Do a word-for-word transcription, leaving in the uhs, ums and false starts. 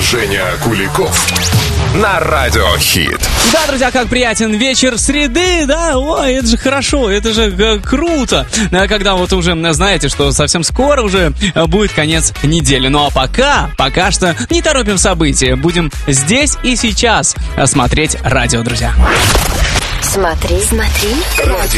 Женя Куликов на Радио Хит. Да, друзья, как приятен вечер среды, да, ой, это же хорошо, это же э, круто, когда вот уже знаете, что совсем скоро уже будет конец недели. Ну а пока, пока что не торопим события, будем здесь и сейчас смотреть радио, друзья. Смотри, смотри, Радио